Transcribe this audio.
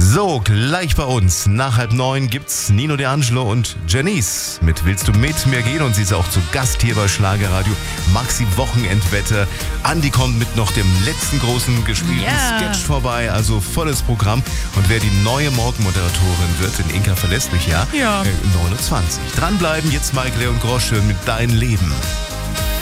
So, gleich bei uns. Nach 8:30 gibt's Nino D'Angelo und Janice mit Willst du mit mir gehen? Und sie ist auch zu Gast hier bei Schlagerradio. Maxi Wochenendwetter. Andi kommt mit noch dem letzten großen gespielten Sketch vorbei. Also volles Programm. Und wer die neue Morgenmoderatorin wird, in Inka verlässt mich 29. Dranbleiben, jetzt Mike Leon Grosche mit Dein Leben.